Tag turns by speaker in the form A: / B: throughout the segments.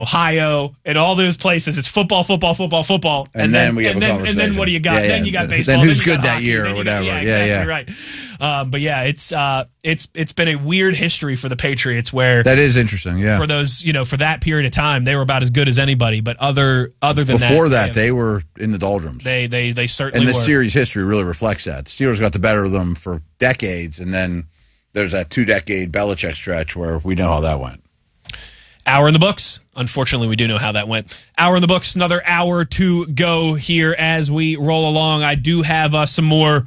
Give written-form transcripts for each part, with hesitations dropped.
A: Ohio, and all those places. It's football.
B: And then we have a conversation.
A: And then what do you got? Then you got baseball.
B: Then who's
A: then
B: good that
A: hockey,
B: year or whatever.
A: Right. But yeah, it's been a weird history for the Patriots where
B: that is interesting. Yeah,
A: for those for that period of time they were about as good as anybody. But other than
B: before that, they were in the doldrums.
A: They certainly.
B: And the
A: were.
B: series history really reflects that. The Steelers got the better of them for decades, and then there's that 2-decade Belichick stretch where we know how that went.
A: Hour in the books. Unfortunately, we do know how that went. Hour in the books. Another hour to go here as we roll along. I do have some more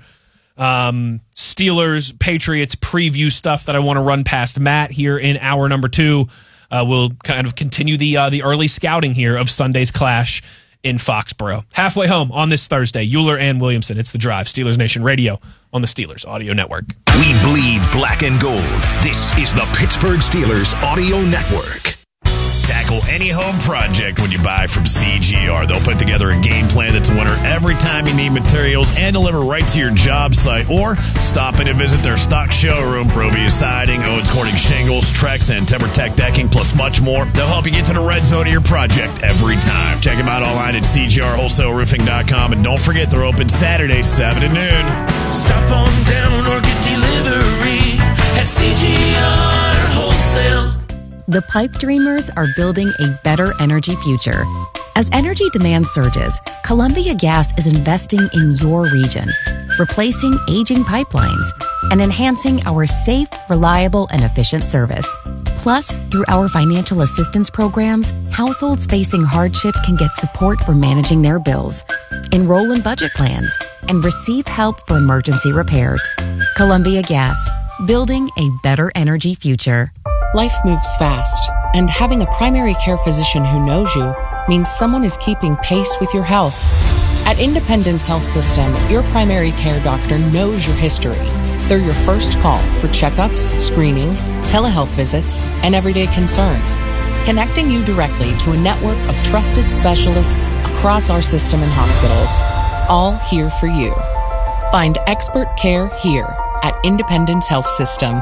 A: Steelers Patriots preview stuff that I want to run past Matt here in hour number 2. We'll kind of continue the early scouting here of Sunday's clash in Foxborough. Halfway home on this Thursday, Euler and Williamson. It's The Drive, Steelers Nation Radio on the Steelers Audio Network.
C: We bleed black and gold. This is the Pittsburgh Steelers Audio Network. Tackle any home project when you buy from CGR. They'll put together a game plan that's a winner every time you need materials and deliver right to your job site. Or stop in and visit their stock showroom. Provia Siding, Owens Corning Shingles, Trex, and TimberTech Decking, plus much more. They'll help you get to the red zone of your project every time. Check them out online at CGRWholesaleRoofing.com. And don't forget, they're open Saturday, 7 to noon.
D: Stop on down or get delivery at CGR Wholesale.
E: The Pipe Dreamers are building a better energy future. As energy demand surges, Columbia Gas is investing in your region, replacing aging pipelines and enhancing our safe, reliable, and efficient service. Plus, through our financial assistance programs, households facing hardship can get support for managing their bills, enroll in budget plans, and receive help for emergency repairs. Columbia Gas, building a better energy future.
F: Life moves fast, and having a primary care physician who knows you means someone is keeping pace with your health. At Independence Health System, your primary care doctor knows your history. They're your first call for checkups, screenings, telehealth visits, and everyday concerns, connecting you directly to a network of trusted specialists across our system and hospitals, all here for you. Find expert care here at Independence Health System.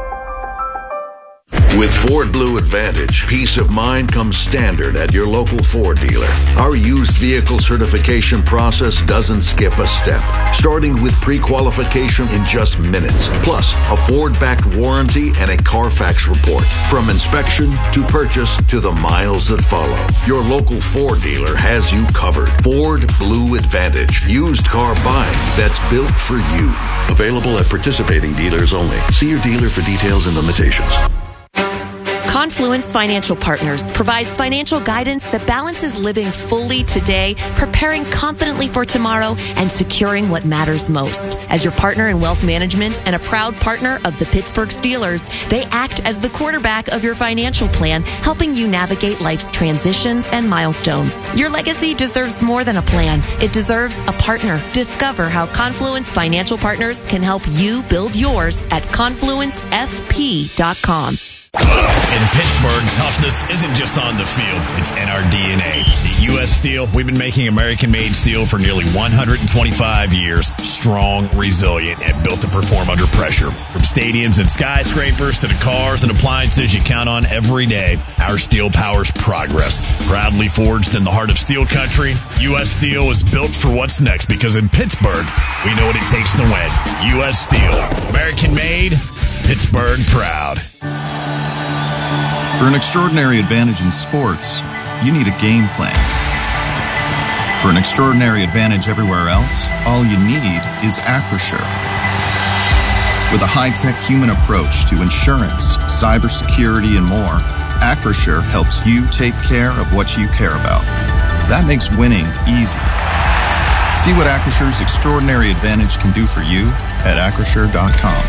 G: With Ford Blue Advantage, peace of mind comes standard at your local Ford dealer. Our used vehicle certification process doesn't skip a step, starting with pre-qualification in just minutes, plus a Ford-backed warranty and a Carfax report. From inspection to purchase to the miles that follow, your local Ford dealer has you covered. Ford Blue Advantage, used car buying that's built for you. Available at participating dealers only. See your dealer for details and limitations.
H: Confluence Financial Partners provides financial guidance that balances living fully today, preparing confidently for tomorrow, and securing what matters most. As your partner in wealth management and a proud partner of the Pittsburgh Steelers, they act as the quarterback of your financial plan, helping you navigate life's transitions and milestones. Your legacy deserves more than a plan. It deserves a partner. Discover how Confluence Financial Partners can help you build yours at confluencefp.com.
C: In Pittsburgh, toughness isn't just on the field, it's in our DNA. At U.S. Steel, we've been making American-made steel for nearly 125 years. Strong, resilient, and built to perform under pressure. From stadiums and skyscrapers to the cars and appliances you count on every day, our steel powers progress. Proudly forged in the heart of steel country, U.S. Steel is built for what's next because in Pittsburgh, we know what it takes to win. U.S. Steel. American-made, Pittsburgh proud.
I: For an extraordinary advantage in sports, you need a game plan. For an extraordinary advantage everywhere else, all you need is Acrisure. With a high-tech human approach to insurance, cybersecurity, and more, Acrisure helps you take care of what you care about. That makes winning easy. See what Acrisure's extraordinary advantage can do for you at Acrisure.com.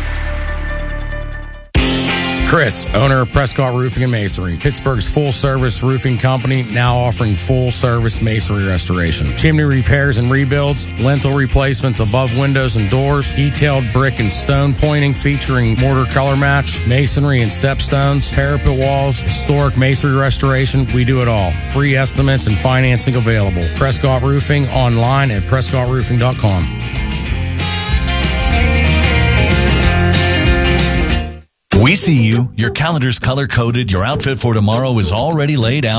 J: Chris, owner of Prescott Roofing and Masonry, Pittsburgh's full-service roofing company, now offering full-service masonry restoration. Chimney repairs and rebuilds, lintel replacements above windows and doors, detailed brick and stone pointing featuring mortar color match, masonry and stepstones, parapet walls, historic masonry restoration. We do it all. Free estimates and financing available. Prescott Roofing, online at PrescottRoofing.com.
K: We see you. Your calendar's color-coded. Your outfit for tomorrow is already laid out.